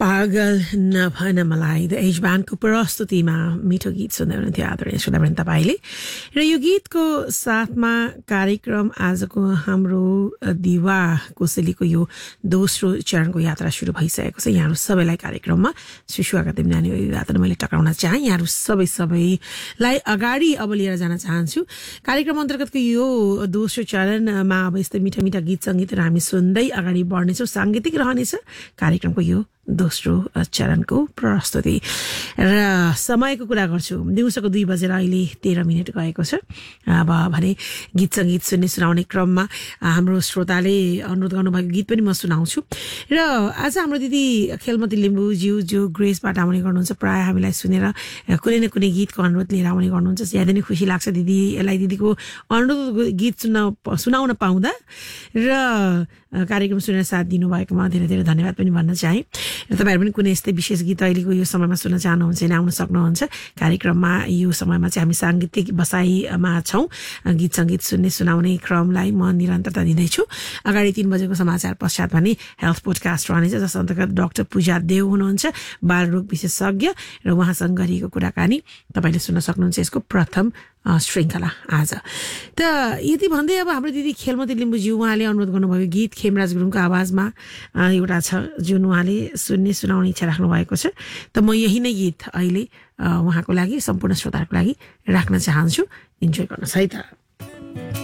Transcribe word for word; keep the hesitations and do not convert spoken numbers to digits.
पागल नभन मलाई द एज ब्यान्डको प्रस्तुतिमा मिठो गीत सुन्दै हुनुहुन्थ्यो आदरणीय श्रोतावृन्द तपाईँले र यो गीतको साथमा कार्यक्रम आजको हाम्रो दिवा कोसेलीको यो दोस्रो चरणको यात्रा सुरु भइसकेको छ। यहाँहरू सबैलाई कार्यक्रममा सुस्वागत नानी यात्रा मैले टक्राउन चाहे। यहाँहरू सबै सबैलाई अगाडि अब लिएर जान चाहन्छु। कार्यक्रम अन्तर्गतको यो दोस्रो चरणमा अब यस्तै मिठा मिठा गीत सङ्गीतहरू हामी सुन्दै अगाडि बढ्नेछौँ। साङ्गीतिक रहनेछ कार्यक्रमको यो दोस्रो चरणको प्रस्तुति र समयको कुरा गर्छु। दिउँसोको दुई बजेर अहिले तेह्र मिनट गएको छ। अब भने गीत सङ्गीत सुन्ने सुनाउने क्रममा हाम्रो श्रोताले अनुरोध गर्नुभएको गीत पनि म सुनाउँछु। र आज हाम्रो दिदी खेलमती लिम्बूज्यू जो ग्रेसबाट आउने गर्नुहुन्छ, प्रायः हामीलाई सुनेर कुनै न कुनै गीतको अनुरोध लिएर आउने गर्नुहुन्छ। ज्यादा नै खुसी लाग्छ दिदीलाई दिदीको अनुरोध गीत सुन्न सुनाउन पाउँदा र कार्यक्रम सुनेर साथ दिनुभएकोमा धेरै धेरै धन्यवाद पनि भन्न चाहे। र तपाईँहरू पनि कुनै यस्तै विशेष गीत अहिलेको यो समयमा सुन्न चाहनुहुन्छ भने आउन सक्नुहुन्छ। कार्यक्रममा यो समयमा चाहिँ हामी साङ्गीतिक बसाइमा छौँ। गीत सङ्गीत सुन्ने सुनाउने क्रमलाई म निरन्तरता दिँदैछु। अगाडि तीन बजेको समाचार पश्चात भने हेल्थ पोडकास्ट रहनेछ, जस अन्तर्गत डाक्टर पूजा देव हुनुहुन्छ, बालरोग विशेषज्ञ, र उहाँसँग गरिएको कुराकानी तपाईँले सुन्न सक्नुहुन्छ यसको प्रथम श्रृङ्खला आज। त यति भन्दै अब हाम्रो दिदी खेलमती लिम्बूज्यू उहाँले अनुरोध गर्नुभयो गीत खेमराज गुरुङको आवाजमा एउटा छ जुन उहाँले सुन्ने सुनाउने इच्छा राख्नु भएको छ। त म यही नै गीत अहिले उहाँको लागि सम्पूर्ण श्रोताहरूको लागि राख्न चाहन्छु। इन्जोय गर्नुहोस् है त।